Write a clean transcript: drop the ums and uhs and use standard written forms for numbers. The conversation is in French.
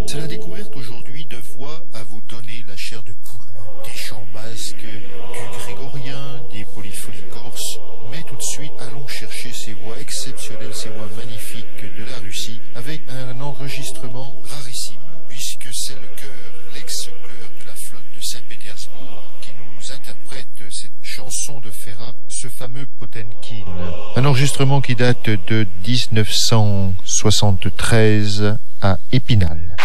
C'est la découverte aujourd'hui de voix à vous donner la chair de poule. Des chants basques, du grégorien, des polyphonies corses. Mais tout de suite, allons chercher ces voix exceptionnelles, ces voix magnifiques de la Russie, avec un enregistrement rarissime, puisque c'est le chœur, l'ex-chœur de la flotte de Saint-Pétersbourg, qui nous interprète cette chanson de Ferrat, ce fameux Potemkin. Un enregistrement qui date de 1973 à Épinal.